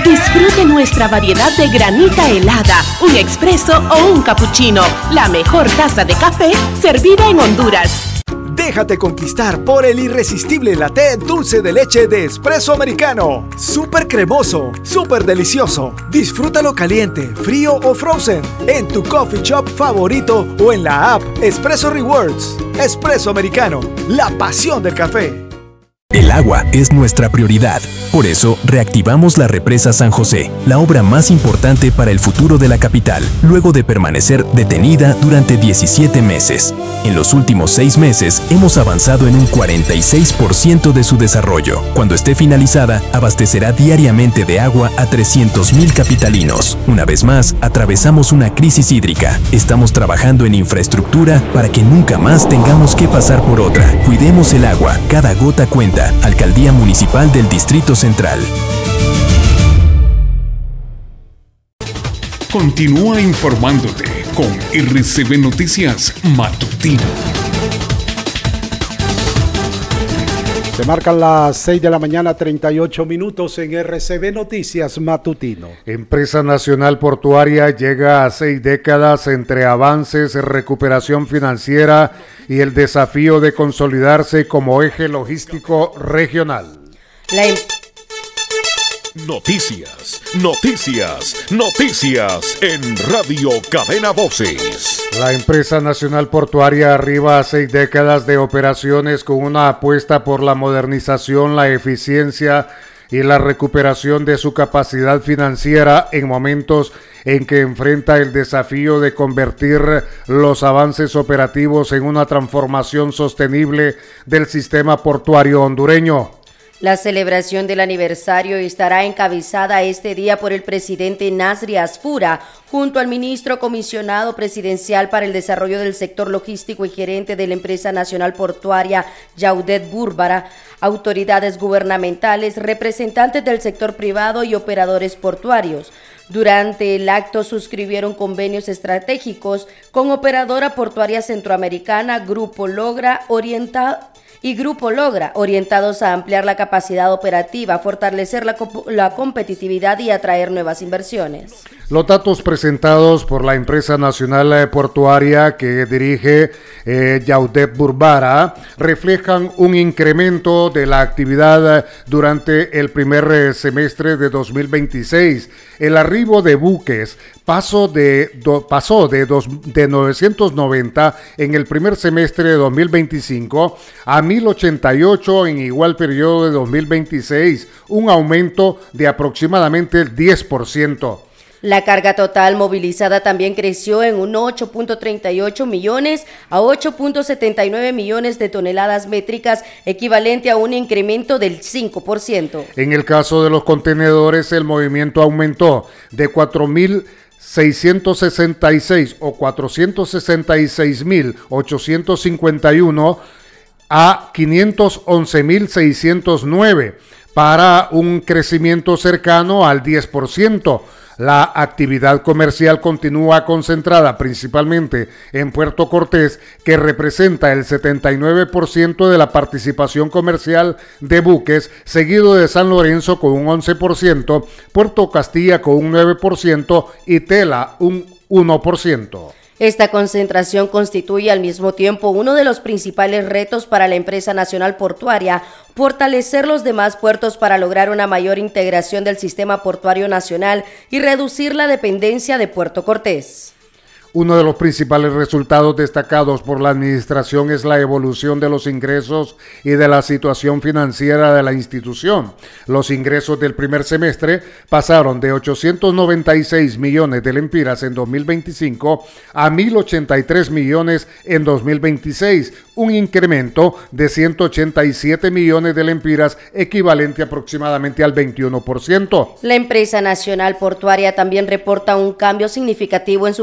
Disfrute nuestra variedad de granita helada, un expreso o un cappuccino. La mejor taza de café servida en Honduras. Déjate conquistar por el irresistible latte dulce de leche de Espresso Americano. Súper cremoso, súper delicioso. Disfrútalo caliente, frío o frozen en tu coffee shop favorito o en la app Espresso Rewards. Espresso Americano, la pasión del café. El agua es nuestra prioridad. Por eso, reactivamos la represa San José, la obra más importante para el futuro de la capital, luego de permanecer detenida durante 17 meses. En los últimos 6 meses, hemos avanzado en un 46% de su desarrollo. Cuando esté finalizada, abastecerá diariamente de agua a 300,000 capitalinos. Una vez más, atravesamos una crisis hídrica. Estamos trabajando en infraestructura para que nunca más tengamos que pasar por otra. Cuidemos el agua, cada gota cuenta. Alcaldía Municipal del Distrito Central. Continúa informándote con RCB Noticias Matutino. Se marcan las 6 de la mañana, 38 minutos en RCB Noticias Matutino. Empresa Nacional Portuaria llega a 6 décadas entre avances, recuperación financiera y el desafío de consolidarse como eje logístico regional. Noticias, noticias, noticias en Radio Cadena Voces. La Empresa Nacional Portuaria arriba a 6 décadas de operaciones con una apuesta por la modernización, la eficiencia y la recuperación de su capacidad financiera en momentos en que enfrenta el desafío de convertir los avances operativos en una transformación sostenible del sistema portuario hondureño. La celebración del aniversario estará encabezada este día por el presidente Nasri Asfura, junto al ministro comisionado presidencial para el desarrollo del sector logístico y gerente de la Empresa Nacional Portuaria, Yaudet Búrbara, autoridades gubernamentales, representantes del sector privado y operadores portuarios. Durante el acto suscribieron convenios estratégicos con Operadora Portuaria Centroamericana, Grupo Logra, orientados a ampliar la capacidad operativa, fortalecer la competitividad y atraer nuevas inversiones. Los datos presentados por la Empresa Nacional Portuaria que dirige Yaudet Búrbara reflejan un incremento de la actividad durante el primer semestre de 2026. El arribo de buques pasó de 990 en el primer semestre de 2025 a 1088 en igual periodo de 2026, un aumento de aproximadamente el 10%. La carga total movilizada también creció en un 8.38 millones a 8.79 millones de toneladas métricas, equivalente a un incremento del 5%. En el caso de los contenedores, el movimiento aumentó de 4.666 o 466.851 a 511.609 para un crecimiento cercano al 10%. La actividad comercial continúa concentrada principalmente en Puerto Cortés, que representa el 79% de la participación comercial de buques, seguido de San Lorenzo con un 11%, Puerto Castilla con un 9% y Tela un 1%. Esta concentración constituye al mismo tiempo uno de los principales retos para la Empresa Nacional Portuaria, fortalecer los demás puertos para lograr una mayor integración del sistema portuario nacional y reducir la dependencia de Puerto Cortés. Uno de los principales resultados destacados por la administración es la evolución de los ingresos y de la situación financiera de la institución. Los ingresos del primer semestre pasaron de 896 millones de lempiras en 2025 a 1.083 millones en 2026, un incremento de 187 millones de lempiras, equivalente aproximadamente al 21%. La Empresa Nacional Portuaria también reporta un cambio significativo en su